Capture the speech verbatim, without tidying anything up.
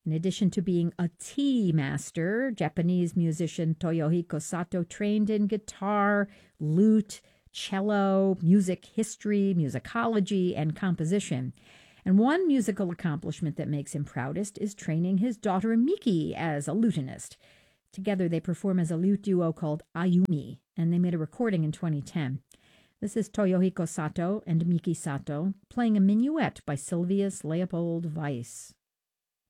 In addition to being a tea master, Japanese musician Toyohiko Sato trained in guitar, lute, cello, music history, musicology, and composition. And one musical accomplishment that makes him proudest is training his daughter Miki as a lutenist. Together they perform as a lute duo called Ayumi, and they made a recording in twenty ten. This is Toyohiko Sato and Miki Sato playing a minuet by Sylvius Leopold Weiss.